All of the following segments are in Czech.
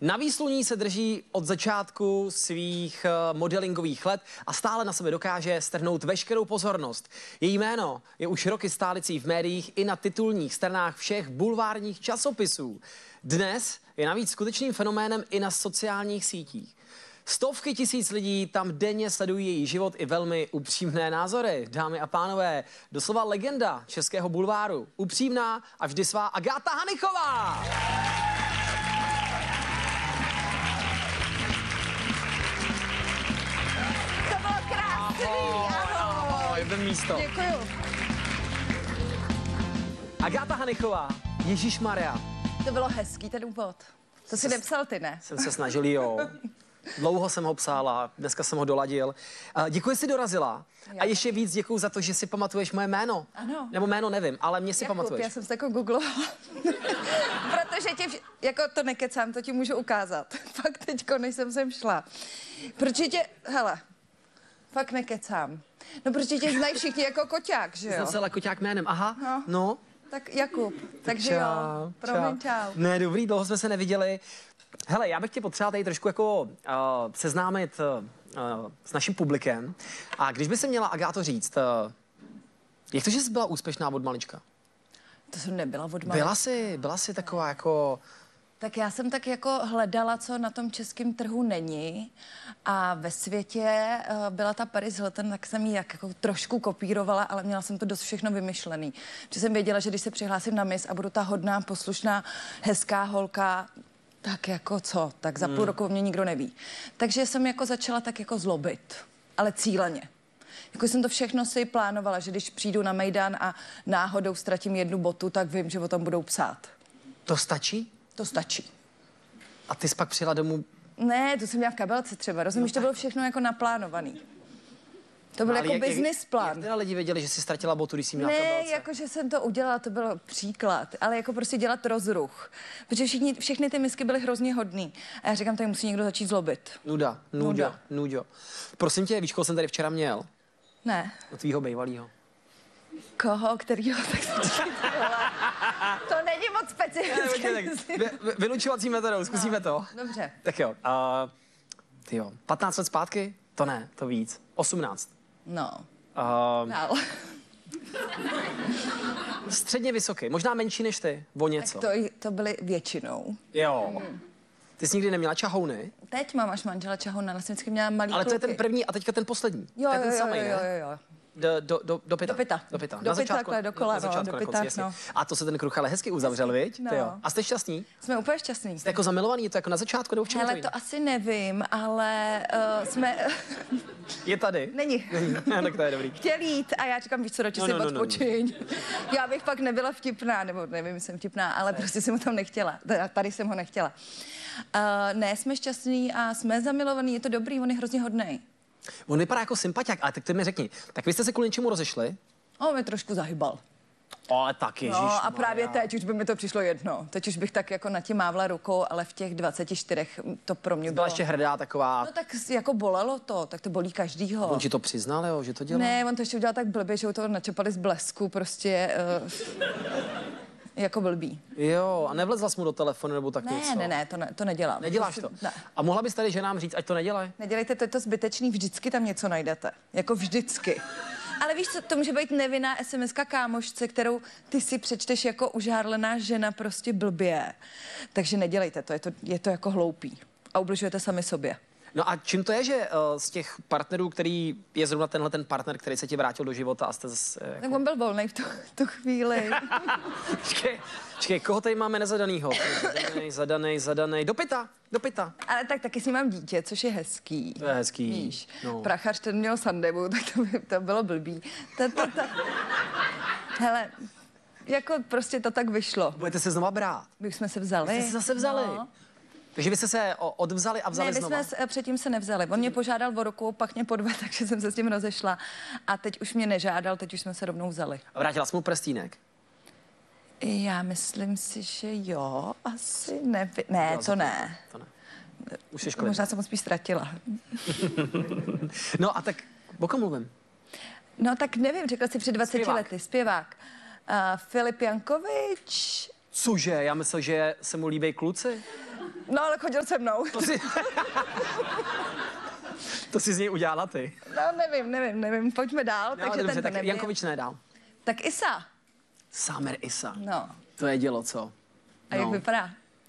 Na výsluní se drží od začátku svých modelingových let a stále na sebe dokáže strhnout veškerou pozornost. Její jméno je už roky stálicí v médiích i na titulních stranách všech bulvárních časopisů. Dnes je navíc skutečným fenoménem i na sociálních sítích. Stovky tisíc lidí tam denně sledují její život i velmi upřímné názory. Dámy a pánové, doslova legenda českého bulváru. Upřímná a vždy svá Agáta Hanichová! To bylo krásný, ahoj. Jedno místo. Děkuju. Agáta Hanichová, Ježišmarja. To bylo hezký ten úvod. To si nepsal ty, ne? Jsem se snažil, jo. Dlouho jsem ho psal a dneska jsem ho doladil. Děkuji, že jsi dorazila. A ještě víc děkuji za to, že si pamatuješ moje jméno. Ano. Nebo jméno nevím, ale mě si pamatuješ. Já jsem se jako googlovala. Protože tě, jako to nekecám, to ti můžu ukázat. Fakt teďko, než jsem sem šla. Protože tě, hele, fakt nekecám. No protože tě znají všichni jako Koťák, že jo? Jsem se ale Koťák jménem, aha, no. Tak Jakub, takže jo, promiň, čau. Ne, dobrý, dlouho jsme se neviděli. Hele, já bych tě potřeboval tady trošku jako seznámit s naším publikem. A když by se měla, Agáto, říct, jak to, že jsi byla úspěšná od malička? To jsem nebyla od malička. Byla jsi taková jako... Tak já jsem tak jako hledala, co na tom českém trhu není, a ve světě byla ta Paris Hilton, tak jsem ji jako trošku kopírovala, ale měla jsem to dost všechno vymyšlený. Protože jsem věděla, že když se přihlásím na Miss a budu ta hodná, poslušná, hezká holka, tak jako co, tak za půl roku mě nikdo neví. Takže jsem jako začala tak jako zlobit, ale cíleně. Jako jsem to všechno si plánovala, že když přijdu na Mejdan a náhodou ztratím jednu botu, tak vím, že o tom budou psát. To stačí? To stačí. A ty jsi pak přijela domů? Ne, to jsem měla v kabelce třeba, rozumíš, to bylo všechno jako naplánovaný. To byl jako business plán. Jak teda lidi věděli, že jsi ztratila botu, když jsi měla v kabelce? Ne, jako že jsem to udělala, to byl příklad, ale jako prostě dělat rozruch. Protože všechny ty misky byly hrozně hodný. A já říkám, tady musí někdo začít zlobit. Nuďo. Prosím tě, víš, koho jsem tady včera měl? Ne. Od tvýho bejvalýho. Koho, kterýho, tak to není moc specifické. Vylučovací metodou, zkusíme to. Dobře. Tak jo, tyjo, 15 let zpátky? To ne, to víc. 18. No. Dál. Středně vysoký, možná menší než ty, o něco. Tak to byly většinou. Jo. Ty jsi nikdy neměla čahouny? Teď mám až manžela čahouna, já jsem vždycky měla malý Ale kluky. to je ten první a teďka ten poslední. Jo, to je ten samý, jo. Do pyta. Do pyta, takhle dokola, no, do pyta, no. A to se ten kruh ale hezky uzavřel, viď? No. Jo. A jste šťastní? Jsme úplně šťastní. Jste jako zamilovaný, je to jako na začátku, nebo v čem Ale to asi nevím, ale jsme... Je tady? Není. Tak to je dobrý. Chtěl jít a já říkám, víš co, radši si odpočiň. Já bych pak nebyla vtipná, nebo nevím, jsem vtipná, ale prostě jsem ho tam nechtěla. Tady jsem ho nechtěla. Ne, jsme šťastní a jsme zamilovaní, je to dobrý, on je hrozně hodnej. On vypadá jako sympatiák, ale tak ty mi řekni, tak vy jste se kvůli něčemu rozešli? On mě trošku zahybal. Ale tak ježišmarja. No a právě teď už by mi to přišlo jedno. Teď už bych tak jako na tím mávla rukou, ale v těch 24 to pro mě bylo. Byla ještě hrdá taková. No tak jako bolelo to, tak to bolí každýho. On ti to přiznal, jo, že to dělá? Ne, on to ještě udělal tak blbě, že ho to načapali z blesku, prostě jako blbý. Jo, a nevlezla jsi mu do telefonu nebo tak něco? Ne, to nedělám. Neděláš to? Ne. A mohla bys tady ženám říct, ať to nedělají? Nedělejte to, je to zbytečný, vždycky tam něco najdete. Jako vždycky. Ale víš co, to může být nevinná SMS-ka kámošce, kterou ty si přečteš jako užárlená žena prostě blbě. Takže nedělejte to, je to jako hloupý. A ubližujete sami sobě. No a čím to je, že z těch partnerů, který je zrovna tenhle ten partner, který se ti vrátil do života a jste zase... Tak on byl volnej v tu chvíli. Počkej, koho tady máme nezadanýho? Zadanej. Do pyta. Ale tak taky s ním mám dítě, což je hezký. To je hezký. Víš, no. Prachař, ten měl sandevu, tak to bylo blbý. Hele, jako prostě to tak vyšlo. Budete se znova brát? My už jsme se vzali. Vy jste se zase vzali? No. Takže vy jste se odvzali a vzali znova? Ne, my jsme předtím se nevzali. On mě požádal o ruku, pak mě podvedl, takže jsem se s tím rozešla. A teď už mě nežádal, teď už jsme se rovnou vzali. A vrátila jsi mu prstínek? Já myslím si, že jo, asi ne, to ne. To ne. Už jsi školí. Možná jsem ho spíš ztratila. No a tak, o kom mluvím? No tak nevím, řekla jsi před 20 lety, zpěvák. Filip Jankovič. Cože, já myslel, že se mu líbí kluci. No, ale chodil se mnou. To si z něj udělala ty. No, nevím. Pojďme dál. No, Takže dobře, ten tak nebyl. Jankovič nedal. Tak Isa. Sámer Isa. No. To je dělo, co? A jak vypadá?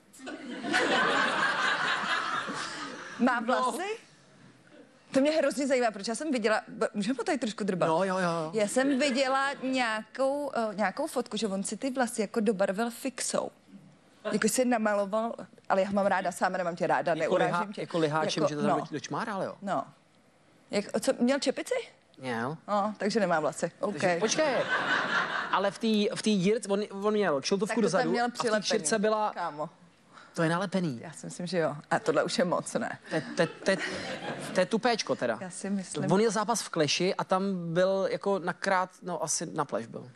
Má vlasy? To mě hrozně zajímá, protože já jsem viděla, můžeme tady trošku drbat? No, jo. Já jsem viděla nějakou fotku, že on si ty vlasy jako dobarvil fixou. Jako si namaloval, ale já mám ráda, sám nemám tě ráda, neurážím tě. Jako liháčem, jako, že to tam dočmáral, jo? No. Co, měl čepici? Měl. No, takže nemá vlasy. OK. Takže, počkej. Ale v té dírce, on měl kšiltovku dozadu měl a v té širce byla... Kámo. To je nalepený. Já si myslím, že jo. A tohle už je moc, ne? To je tupéčko teda. Já si myslím. On měl zápas v Kleši a tam byl jako nakrát, no asi na pleš byl.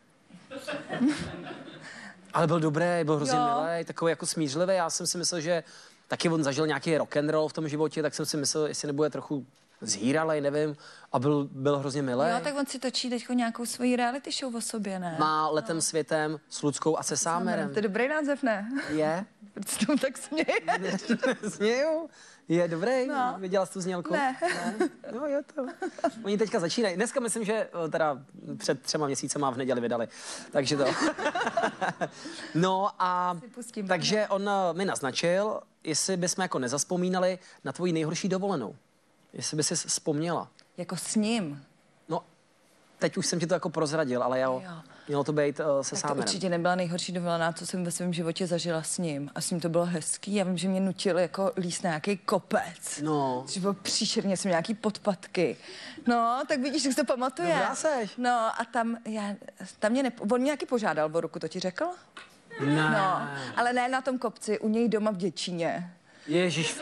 Ale byl dobrý, byl hrozně milý, takový jako smířlivý. Já jsem si myslel, že taky on zažil nějaký rock and roll v tom životě, tak jsem si myslel, jestli nebude trochu zhýralej, nevím. A byl hrozně milý. Jo, tak on si točí teď nějakou svoji reality show o sobě, ne? Má Letem světem s Luckou a se Sámerem. To je dobrý název, ne? Je? Proč se tomu tak směje? Směju. Je dobrý. No. Viděla jsi tu znělku? Ne. No, je to. Oni teďka začínají. Dneska myslím, že teda před 3 měsícema v neděli vydali. Takže to. No a takže on mi naznačil, jestli bychom jako nezazpomínali na tvoji nejhorší dovolenou. Jestli by si vzpomněla. Jako s ním? No, teď už jsem ti to jako prozradil, ale jo. Mělo to být se Sámerem. To určitě nebyla nejhorší dovolená, co jsem ve svém životě zažila s ním. A s ním to bylo hezký. Já vím, že mě nutil jako líst na nějaký kopec. No. Že bylo příšerně, jsem nějaký podpatky. No, tak vidíš, jak se to pamatuje. Dobrá seš. No a tam mě on mě nějaký požádal o ruku, to ti řekl? Ne. No, ale ne na tom kopci, u něj doma v Děčíně. Ježíš.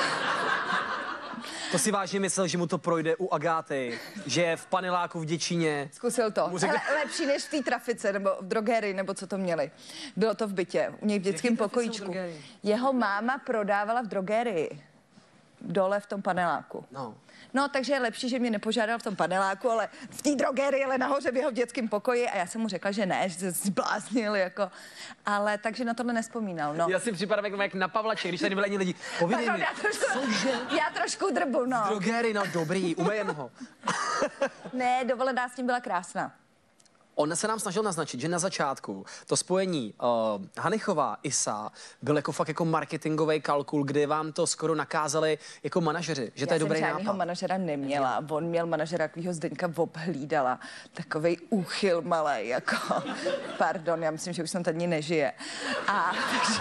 To si vážně myslel, že mu to projde u Agáty, že je v paneláku v Děčíně. Zkusil to. Lepší než v té trafice, nebo v drogerii, nebo co to měli. Bylo to v bytě, u něj v dětském pokojíčku. Jeho máma prodávala v drogerii. Dole v tom paneláku. No, takže je lepší, že mě nepožádal v tom paneláku, ale v té drogerii, ale nahoře v jeho dětském pokoji. A já jsem mu řekla, že ne, že se zbláznil, jako. Ale takže na tohle nespomínal, no. Já si připadám jak na Pavlače, když tady byli ani lidi. Povídej mi. Já trošku drbu, no. V drogerii, no dobrý, umejem ho. Ne, dovolená s ním byla krásná. On se nám snažil naznačit, že na začátku to spojení Hanichová, Isa byl jako fakt jako marketingový kalkul, kdy vám to skoro nakázali jako manažeři, že to je dobrý nápad. Já jsem žádnýho manažera neměla. On měl manažera, takovýho Zdeňka obhlídala. Takovej úchyl malej, jako. Pardon, já myslím, že už jsem tady nežije. A takže...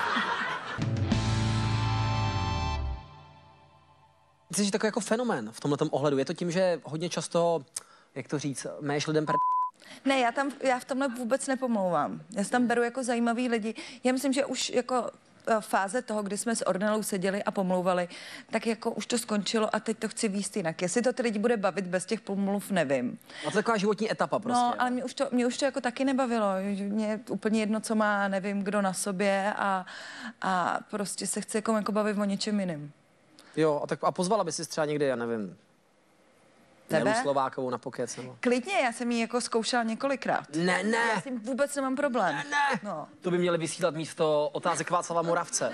Jsi takový jako fenomén v tomhletom ohledu. Je to tím, že hodně často, jak to říct, méš lidem Ne, já v tomhle vůbec nepomlouvám. Já si tam beru jako zajímavý lidi. Já myslím, že už jako fáze toho, kdy jsme s Ornelou seděli a pomlouvali, tak jako už to skončilo a teď to chci víc jinak. Jestli to ty lidi bude bavit bez těch pomluv, nevím. A to je taková životní etapa prostě. No, ale mě už to jako taky nebavilo. Mě je úplně jedno, co má, nevím, kdo na sobě a prostě se chci jako bavit o něčem jiným. Jo, a pozvala by si třeba někdy, já nevím, Nelu Slovákovou na pokec, nebo? Klidně, já jsem ji jako zkoušela několikrát. Ne. Já s tím vůbec nemám problém. Ne. No. To by měli vysílat místo otázek Václava Moravce.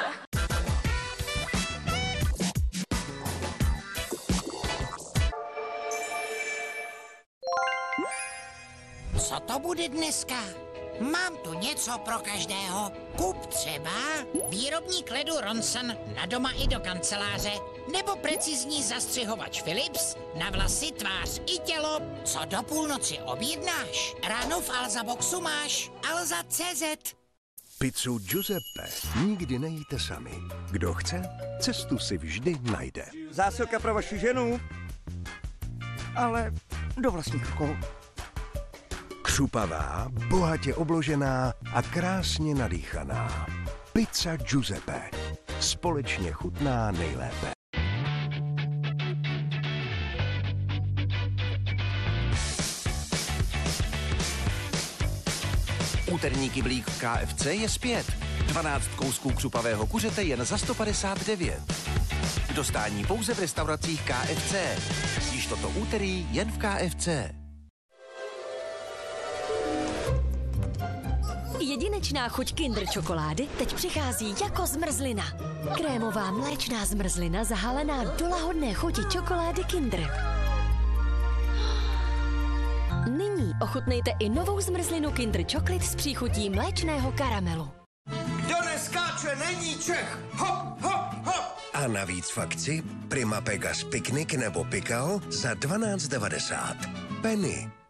Co to bude dneska? Mám tu něco pro každého. Kup třeba výrobník ledu Ronson na doma i do kanceláře, nebo precizní zastřihovač Philips na vlasy, tvář i tělo. Co do půlnoci objednáš? Ráno v Alza Boxu máš Alza.cz. Pizzu Giuseppe nikdy nejíte sami. Kdo chce, cestu si vždy najde. Zásilka pro vaši ženu, ale do vlastních rukou. Křupavá, bohatě obložená a krásně nadýchaná. Pizza Giuseppe. Společně chutná nejlépe. Úterní kyblík v KFC je zpět. 12 kousků křupavého kuřete jen za 159. K dostání pouze v restauracích KFC. Již toto úterý jen v KFC. Jedinečná chuť Kinder čokolády teď přichází jako zmrzlina. Krémová mléčná zmrzlina zahalená do lahodné chuti čokolády Kinder. Nyní ochutnejte i novou zmrzlinu Kinder Chocolate s příchutí mléčného karamelu. Kdo neskáče, není Čech. Hop, hop, hop. A navíc v akci Prima Pegas Piknik nebo Pikao za 12,90. Penny.